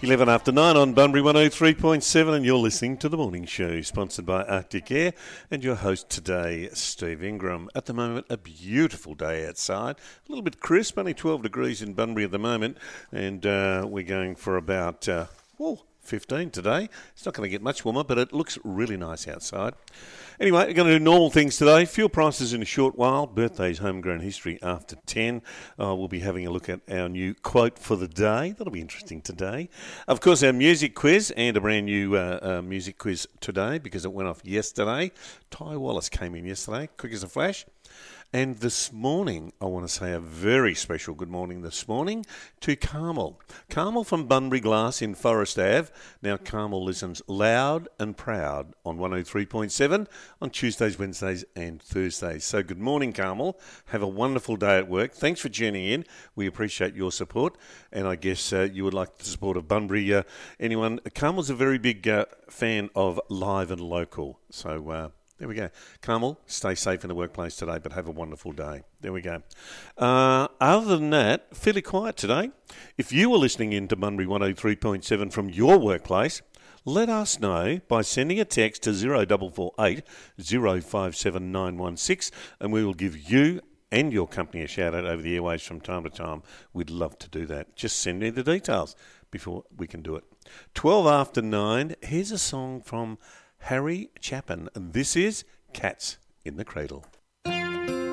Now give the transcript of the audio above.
11 after 9 on Bunbury 103.7, and you're listening to The Morning Show, sponsored by Arctic Air, and your host today, Steve Ingram. At the moment, a beautiful day outside, a little bit crisp, only 12 degrees in Bunbury at the moment, and we're going for about 15 today. It's not going to get much warmer, but it looks really nice outside. Anyway, we're going to do normal things today. Fuel prices in a short while. Birthdays, homegrown history after 10. We'll be having a look at our new quote for the day. That'll be interesting today. Of course, our music quiz, and a brand new music quiz today because it went off yesterday. Ty Wallace came in yesterday, quick as a flash. And this morning, I want to say a very special good morning this morning to Carmel. Carmel from Bunbury Glass in Forest Ave. Now, Carmel listens loud and proud on 103.7 on Tuesdays, Wednesdays and Thursdays. So good morning, Carmel. Have a wonderful day at work. Thanks for tuning in. We appreciate your support. And I guess you would like the support of Bunbury. Anyone? Carmel's a very big fan of live and local. So... there we go. Carmel, stay safe in the workplace today, but have a wonderful day. There we go. Other than that, fairly quiet today. If you were listening in to Bunbury 103.7 from your workplace, let us know by sending a text to 0448 057 916, and we will give you and your company a shout out over the airwaves from time to time. We'd love to do that. Just send me the details before we can do it. 12 after 9, here's a song from Harry Chapin, and this is Cats in the Cradle.